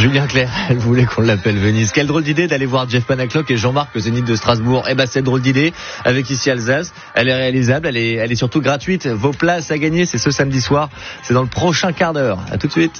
Julien Clerc, elle voulait qu'on l'appelle Venise. Quelle drôle d'idée d'aller voir Jeff Panaclock et Jean-Marc au Zénith de Strasbourg. Eh ben, cette drôle d'idée, avec Ici Alsace, elle est réalisable, elle est surtout gratuite. Vos places à gagner, c'est ce samedi soir. C'est dans le prochain quart d'heure. À tout de suite.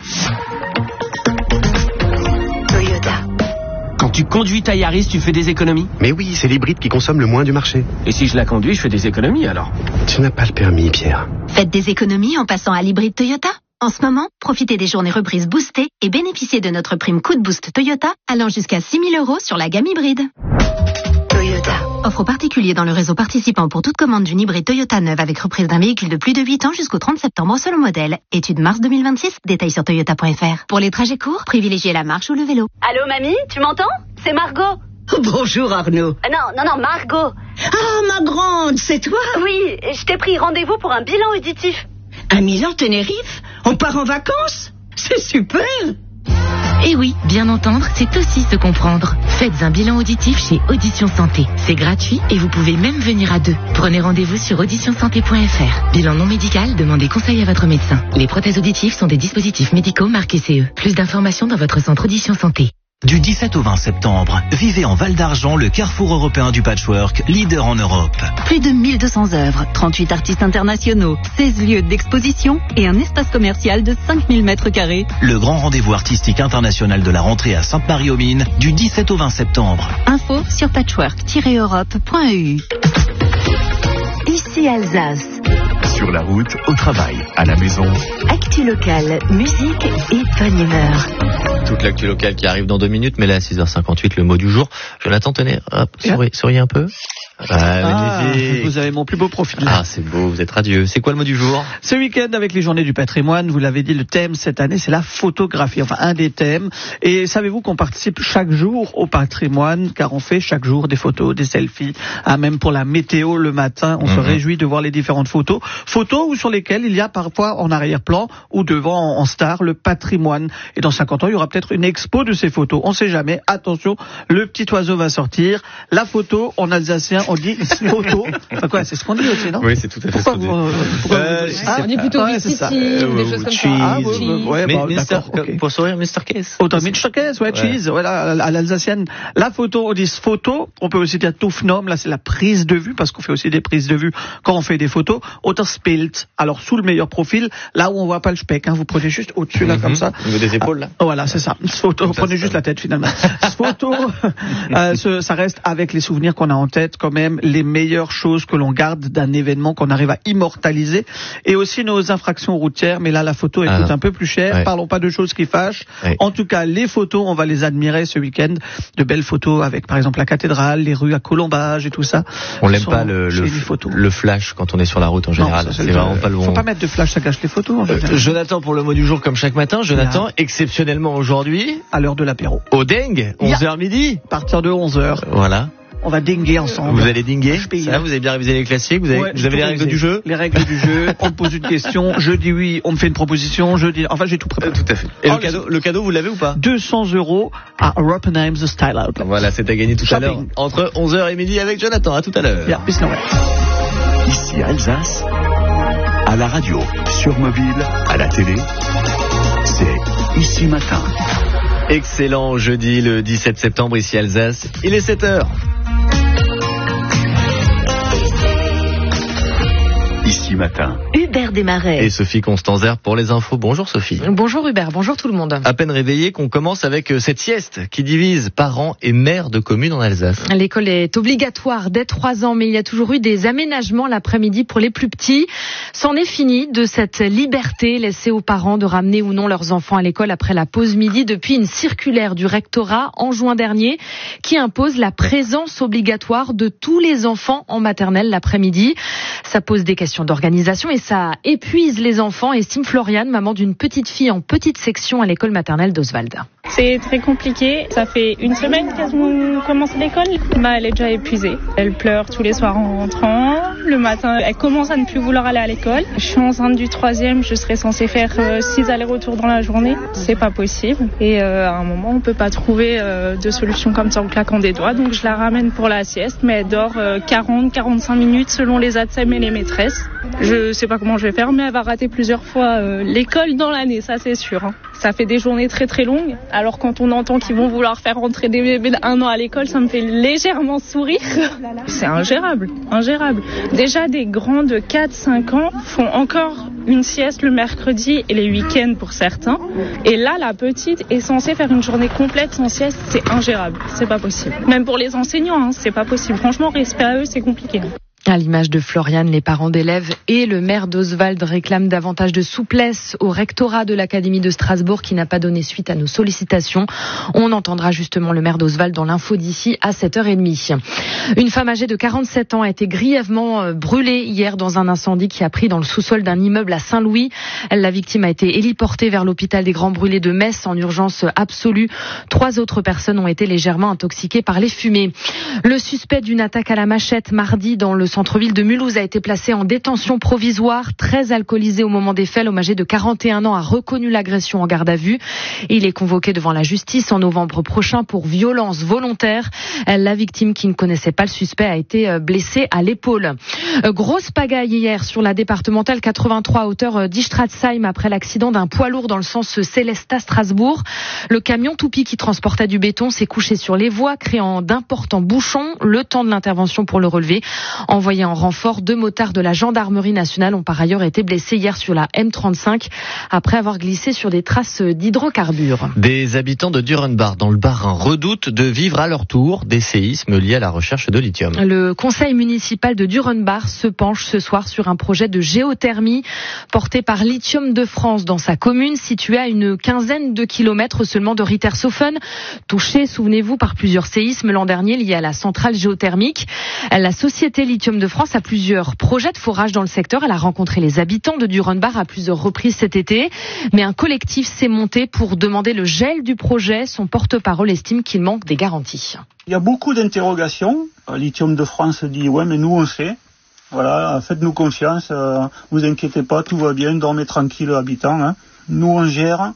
Quand tu conduis ta Yaris, tu fais des économies? Mais oui, c'est l'hybride qui consomme le moins du marché. Et si je la conduis, je fais des économies alors? Tu n'as pas le permis, Pierre. Faites des économies en passant à l'hybride Toyota. En ce moment, profitez des journées reprises boostées et bénéficiez de notre prime Coup de Boost Toyota allant jusqu'à 6 000 € sur la gamme hybride. Toyota. Offre aux particuliers dans le réseau participant pour toute commande d'une hybride Toyota neuve avec reprise d'un véhicule de plus de 8 ans jusqu'au 30 septembre selon modèle. Étude mars 2026, détails sur toyota.fr. Pour les trajets courts, privilégiez la marche ou le vélo. Allô mamie, tu m'entends? C'est Margot. Bonjour Arnaud. Non, Margot. Ah, ma grande, c'est toi? Oui, je t'ai pris rendez-vous pour un bilan auditif. À Milan, Tenerife? On part en vacances? C'est super. Et oui, bien entendre, c'est aussi se comprendre. Faites un bilan auditif chez Audition Santé. C'est gratuit et vous pouvez même venir à deux. Prenez rendez-vous sur auditionsanté.fr. Bilan non médical, demandez conseil à votre médecin. Les prothèses auditives sont des dispositifs médicaux marqués CE. Plus d'informations dans votre centre Audition Santé. Du 17 au 20 septembre, vivez en Val d'Argent le carrefour européen du patchwork, leader en Europe. Plus de 1200 œuvres, 38 artistes internationaux, 16 lieux d'exposition et un espace commercial de 5000 mètres carrés. Le grand rendez-vous artistique international de la rentrée à Sainte-Marie-aux-Mines, du 17 au 20 septembre. Info sur patchwork-europe.eu. Ici Alsace. Sur la route, au travail, à la maison. Actu locale, musique et bonne humeur. Toute l'actu locale qui arrive dans 2 minutes, mais là à 6h58, le mot du jour. Jonathan, tenez, hop, souriez un peu. Magnifique. Vous avez mon plus beau profil. Ah, c'est beau, vous êtes radieux. C'est quoi le mot du jour? Ce week-end, avec les Journées du patrimoine, vous l'avez dit, le thème cette année, c'est la photographie. Enfin, un des thèmes. Et savez-vous qu'on participe chaque jour au patrimoine, car on fait chaque jour des photos, des selfies. Ah, même pour la météo le matin, on se réjouit de voir les différentes photos. Photos où sur lesquelles il y a parfois en arrière-plan ou devant en star le patrimoine. Et dans 50 ans, il y aura peut-être une expo de ces photos. On sait jamais. Attention, le petit oiseau va sortir. La photo, en alsacien, on dit photo. Enfin quoi, c'est ce qu'on dit aussi, non? Oui, c'est tout à fait ce qu'on dit. On dit plutôt des choses comme ça. Pour sourire, Mr. Case. Autant Mr. Case, ouais, cheese. Voilà, à l'alsacienne. La photo, on dit photo. On peut aussi dire Tufnom. Là, c'est la prise de vue, parce qu'on fait aussi des prises de vue quand on fait des photos. Autant Spilt. Alors, sous le meilleur profil, là où on voit pas le speck, hein, vous prenez juste au-dessus, là, comme ça. Au niveau des épaules, là. Voilà, c'est ça. Photo, prenez juste la tête, finalement. Photo, ça reste avec les souvenirs qu'on a en tête, quand même, les meilleures choses que l'on garde d'un événement qu'on arrive à immortaliser. Et aussi nos infractions routières, mais là, la photo, elle coûte un peu plus cher. Ouais. Parlons pas de choses qui fâchent. Ouais. En tout cas, les photos, on va les admirer ce week-end. De belles photos avec, par exemple, la cathédrale, les rues à colombage et tout ça. On l'aime pas le flash quand on est sur la route en général. Non, c'est vraiment pas le bon. Faut pas mettre de flash, ça gâche les photos. Jonathan, pour le mot du jour, comme chaque matin. Jonathan, exceptionnellement aujourd'hui, à l'heure de l'apéro. Au dingue, 11h midi. À partir de 11h. Voilà. On va dinguer ensemble. Vous allez dinguer? Ça, vous avez bien révisé les classiques? Vous avez les règles du jeu? Les règles du jeu. On me pose une question. Je dis oui. On me fait une proposition. Je dis, enfin, j'ai tout préparé. Tout à fait. Et le cadeau, vous l'avez ou pas? 200 € à Roppenheim The Style Outlet. Voilà, c'est à gagner tout à l'heure. Entre 11h et midi avec Jonathan. À tout à l'heure. Yeah, bis Noël. Ici Alsace, à la radio, sur mobile, à la télé, c'est Ici Matin. Excellent jeudi le 17 septembre ici Alsace. Il est 7h. Ici Matin. Hubert Desmarais. Et Sophie Constanzer pour les infos. Bonjour Sophie. Bonjour Hubert, bonjour tout le monde. À peine réveillé qu'on commence avec cette sieste qui divise parents et maires de communes en Alsace. L'école est obligatoire dès 3 ans, mais il y a toujours eu des aménagements l'après-midi pour les plus petits. C'en est fini de cette liberté laissée aux parents de ramener ou non leurs enfants à l'école après la pause midi depuis une circulaire du rectorat en juin dernier qui impose la présence obligatoire de tous les enfants en maternelle l'après-midi. Ça pose des questions d'organisation et ça épuise les enfants, estime Floriane, maman d'une petite fille en petite section à l'école maternelle d'Oswald. C'est très compliqué. Ça fait une semaine qu'elle commence l'école. Elle est déjà épuisée. Elle pleure tous les soirs en rentrant. Le matin, elle commence à ne plus vouloir aller à l'école. Je suis enceinte du 3e. Je serais censée faire 6 allers-retours dans la journée. C'est pas possible. Et à un moment, on peut pas trouver de solution comme ça en claquant des doigts. Donc je la ramène pour la sieste, mais elle dort 40-45 minutes selon les ATSEM et les maîtresses. Je sais pas comment je vais faire, mais elle va rater plusieurs fois l'école dans l'année, ça c'est sûr. Ça fait des journées très très longues. Alors Alors quand on entend qu'ils vont vouloir faire rentrer des bébés d'1 an à l'école, ça me fait légèrement sourire. C'est ingérable. Déjà, des grands de 4-5 ans font encore une sieste le mercredi et les week-ends pour certains. Et là, la petite est censée faire une journée complète sans sieste. C'est ingérable. C'est pas possible. Même pour les enseignants, c'est pas possible. Franchement, respect à eux, c'est compliqué. À l'image de Floriane, les parents d'élèves et le maire d'Oswald réclament davantage de souplesse au rectorat de l'Académie de Strasbourg qui n'a pas donné suite à nos sollicitations. On entendra justement le maire d'Oswald dans l'info d'ici à 7h30. Une femme âgée de 47 ans a été grièvement brûlée hier dans un incendie qui a pris dans le sous-sol d'un immeuble à Saint-Louis. La victime a été héliportée vers l'hôpital des Grands Brûlés de Metz en urgence absolue. 3 autres personnes ont été légèrement intoxiquées par les fumées. Le suspect d'une attaque à la machette mardi dans le centre-ville de Mulhouse a été placé en détention provisoire. Très alcoolisé au moment des faits, l'homme âgé de 41 ans a reconnu l'agression en garde à vue. Il est convoqué devant la justice en novembre prochain pour violence volontaire. La victime, qui ne connaissait pas le suspect, a été blessée à l'épaule. Grosse pagaille hier sur la départementale 83 à hauteur d'Istratsheim après l'accident d'un poids lourd dans le sens Célestat-Strasbourg. Le camion toupie qui transportait du béton s'est couché sur les voies, créant d'importants bouchons. Le temps de l'intervention pour le relever. Envoyés en renfort, 2 motards de la gendarmerie nationale ont par ailleurs été blessés hier sur la M35 après avoir glissé sur des traces d'hydrocarbures. Des habitants de Durenbach dans le Bas-Rhin redoutent de vivre à leur tour des séismes liés à la recherche de lithium. Le conseil municipal de Durenbach se penche ce soir sur un projet de géothermie porté par Lithium de France dans sa commune située à une quinzaine de kilomètres seulement de Rittershofen, touchée, souvenez-vous, par plusieurs séismes l'an dernier liés à la centrale géothermique. La société Lithium de France a plusieurs projets de forage dans le secteur. Elle a rencontré les habitants de Durenbach à plusieurs reprises cet été. Mais un collectif s'est monté pour demander le gel du projet. Son porte-parole estime qu'il manque des garanties. Il y a beaucoup d'interrogations. Lithium de France dit « ouais, mais nous on sait. Voilà, faites-nous confiance, vous inquiétez pas, tout va bien, dormez tranquille habitants. Hein. Nous on gère.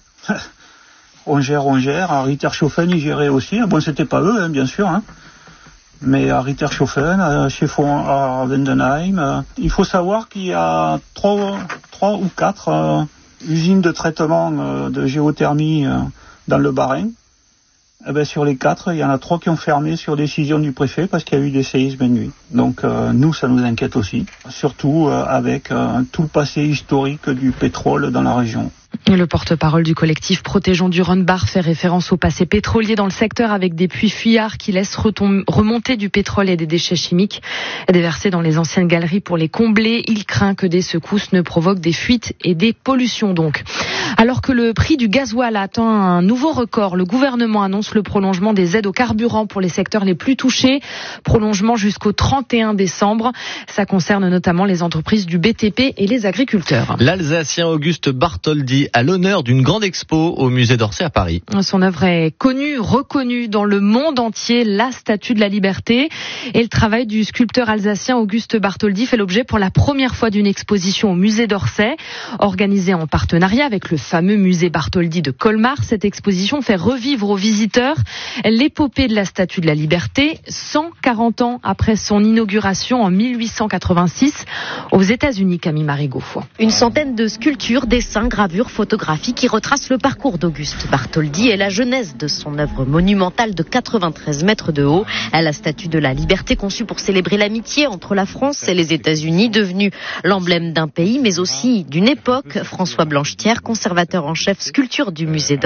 on gère. À Rittershofen, ils géraient aussi. Bon, c'était pas eux, hein, bien sûr. Hein. Mais à Rittershofen, à Wendenheim, il faut savoir qu'il y a 3 ou 4 usines de traitement de géothermie dans le Bas-Rhin. Eh ben, sur les 4, il y en a 3 qui ont fermé sur décision du préfet parce qu'il y a eu des séismes de nuit. Donc nous, ça nous inquiète aussi, surtout avec tout le passé historique du pétrole dans la région. Le porte-parole du collectif Protégeons Durenbach fait référence au passé pétrolier dans le secteur avec des puits fuyards qui laissent remonter du pétrole et des déchets chimiques déversés dans les anciennes galeries pour les combler. Il craint que des secousses ne provoquent des fuites et des pollutions donc. Alors que le prix du gasoil atteint un nouveau record, le gouvernement annonce le prolongement des aides au carburant pour les secteurs les plus touchés. Prolongement jusqu'au 31 décembre. Ça concerne notamment les entreprises du BTP et les agriculteurs. L'Alsacien Auguste Bartholdi à l'honneur d'une grande expo au musée d'Orsay à Paris. Son œuvre est connue, reconnue dans le monde entier, la Statue de la Liberté. Et le travail du sculpteur alsacien Auguste Bartholdi fait l'objet pour la première fois d'une exposition au musée d'Orsay, organisée en partenariat avec le fameux musée Bartholdi de Colmar. Cette exposition fait revivre aux visiteurs l'épopée de la Statue de la Liberté, 140 ans après son inauguration en 1886 aux États-Unis. Camille Marigot. Une centaine de sculptures, dessins, gravures, photographies qui retracent le parcours d'Auguste Bartholdi et la genèse de son œuvre monumentale de 93 mètres de haut. La Statue de la Liberté conçue pour célébrer l'amitié entre la France et les États-Unis, devenue l'emblème d'un pays mais aussi d'une époque. François Blanchetière, conservateur en chef sculpture du musée d'Orsay.